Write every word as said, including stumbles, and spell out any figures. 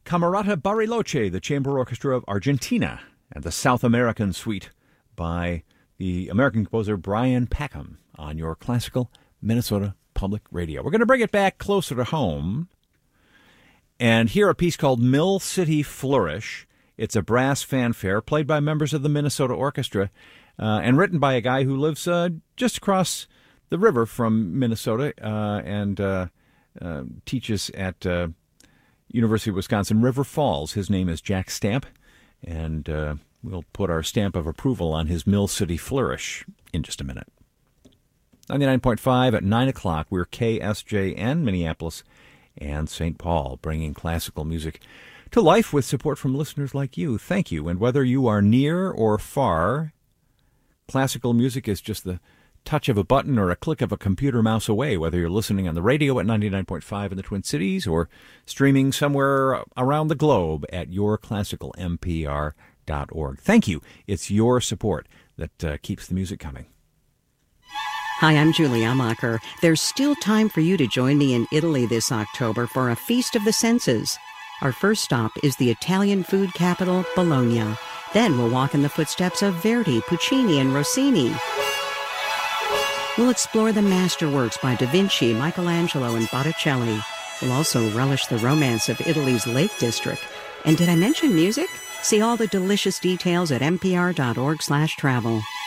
Camerata Bariloche, the Chamber Orchestra of Argentina, and the South American Suite by the American composer Brian Packham on your classical Minnesota Public Radio. We're going to bring it back closer to home and hear a piece called Mill City Flourish. It's a brass fanfare played by members of the Minnesota Orchestra uh, and written by a guy who lives uh, just across the river from Minnesota uh, and uh, uh, teaches at uh, University of Wisconsin River Falls. His name is Jack Stamp, and uh, we'll put our stamp of approval on his Mill City Flourish in just a minute. ninety-nine point five at nine o'clock, we're K S J N, Minneapolis and Saint Paul, bringing classical music to life with support from listeners like you. Thank you. And whether you are near or far, classical music is just the touch of a button or a click of a computer mouse away, whether you're listening on the radio at ninety-nine point five in the Twin Cities or streaming somewhere around the globe at your classical m p r dot org. Thank you. It's your support that uh, keeps the music coming. Hi, I'm Julie Amacher. There's still time for you to join me in Italy this October for a Feast of the Senses. Our first stop is the Italian food capital, Bologna. Then we'll walk in the footsteps of Verdi, Puccini, and Rossini. We'll explore the masterworks by Da Vinci, Michelangelo, and Botticelli. We'll also relish the romance of Italy's Lake District. And did I mention music? See all the delicious details at n p r dot org slash travel.